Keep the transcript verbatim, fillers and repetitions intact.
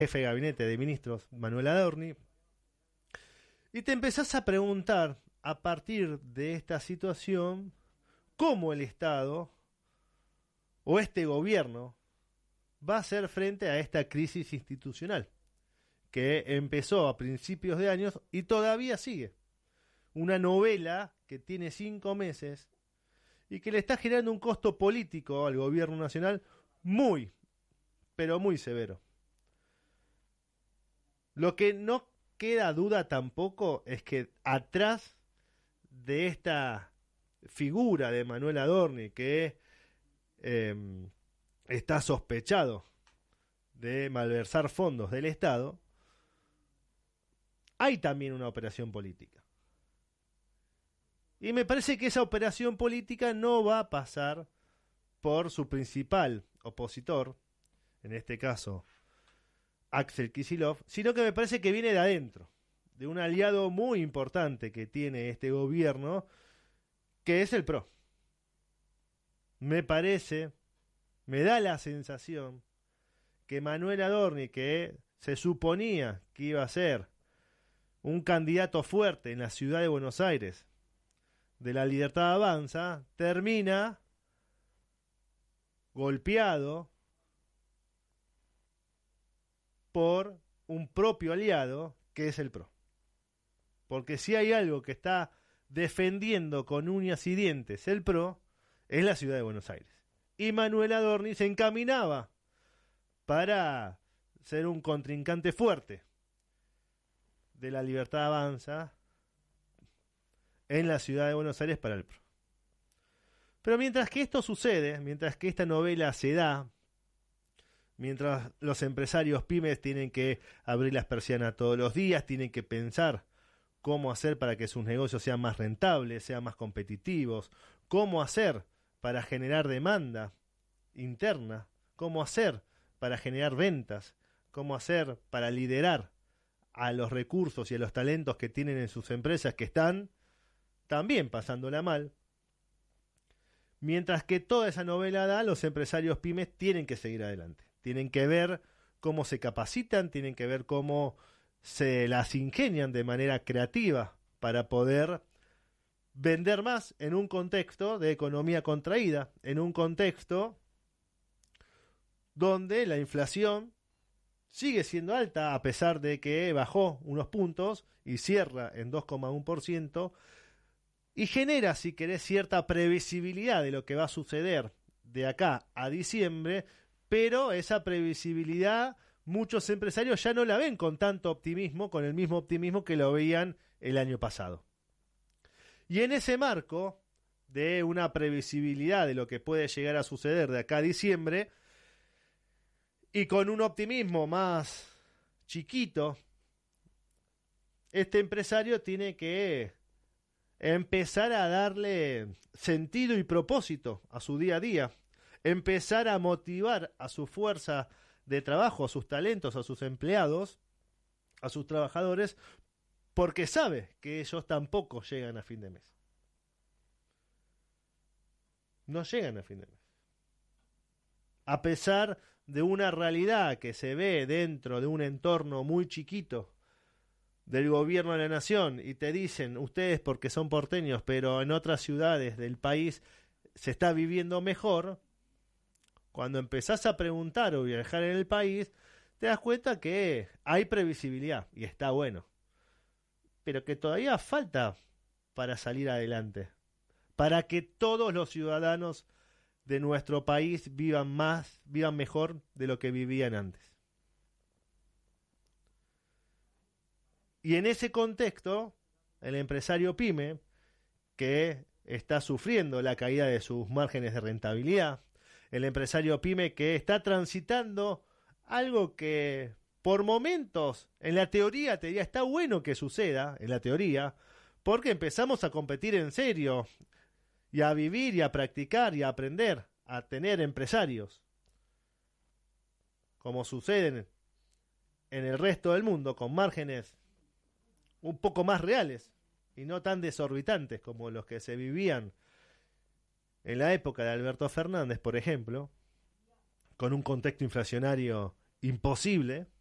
jefe de gabinete de ministros, Manuel Adorni, y te empezás a preguntar, a partir de esta situación, cómo el Estado o este gobierno va a hacer frente a esta crisis institucional que empezó a principios de años y todavía sigue. Una novela que tiene cinco meses y que le está generando un costo político al gobierno nacional muy, pero muy severo. Lo que no queda duda tampoco es que atrás de esta figura de Manuel Adorni, que eh, está sospechado de malversar fondos del Estado, hay también una operación política. Y me parece que esa operación política no va a pasar por su principal opositor, en este caso Axel Kicillof, sino que me parece que viene de adentro, de un aliado muy importante que tiene este gobierno, que es el P R O. Me parece, me da la sensación que Manuel Adorni, que se suponía que iba a ser un candidato fuerte en la ciudad de Buenos Aires de la Libertad Avanza, termina golpeado por un propio aliado que es el P R O. Porque si hay algo que está defendiendo con uñas y dientes el P R O, es la ciudad de Buenos Aires. Y Manuel Adorni se encaminaba para ser un contrincante fuerte de la Libertad Avanza en la ciudad de Buenos Aires para el P R O. Pero mientras que esto sucede, mientras que esta novela se da, mientras los empresarios pymes tienen que abrir las persianas todos los días, tienen que pensar cómo hacer para que sus negocios sean más rentables, sean más competitivos, cómo hacer para generar demanda interna, cómo hacer para generar ventas, cómo hacer para liderar a los recursos y a los talentos que tienen en sus empresas que están también pasándola mal. Mientras que toda esa novela da, los empresarios pymes tienen que seguir adelante. Tienen que ver cómo se capacitan, tienen que ver cómo se las ingenian de manera creativa para poder vender más en un contexto de economía contraída, en un contexto donde la inflación sigue siendo alta a pesar de que bajó unos puntos y cierra en dos coma uno por ciento y genera, si querés, cierta previsibilidad de lo que va a suceder de acá a diciembre, pero esa previsibilidad muchos empresarios ya no la ven con tanto optimismo, con el mismo optimismo que lo veían el año pasado. Y en ese marco de una previsibilidad de lo que puede llegar a suceder de acá a diciembre, y con un optimismo más chiquito, este empresario tiene que empezar a darle sentido y propósito a su día a día, empezar a motivar a su fuerza de trabajo, a sus talentos, a sus empleados, a sus trabajadores, porque sabe que ellos tampoco llegan a fin de mes. No llegan a fin de mes. A pesar de una realidad que se ve dentro de un entorno muy chiquito del gobierno de la nación y te dicen, ustedes porque son porteños, pero en otras ciudades del país se está viviendo mejor, cuando empezás a preguntar o viajar en el país, te das cuenta que hay previsibilidad y está bueno, pero que todavía falta para salir adelante, para que todos los ciudadanos de nuestro país vivan más, vivan mejor de lo que vivían antes. Y en ese contexto, el empresario pyme, que está sufriendo la caída de sus márgenes de rentabilidad, el empresario pyme que está transitando algo que por momentos, en la teoría, te diría, está bueno que suceda, en la teoría, porque empezamos a competir en serio, y a vivir, y a practicar, y a aprender, a tener empresarios, como suceden en el resto del mundo, con márgenes un poco más reales y no tan desorbitantes como los que se vivían en la época de Alberto Fernández, por ejemplo, con un contexto inflacionario imposible.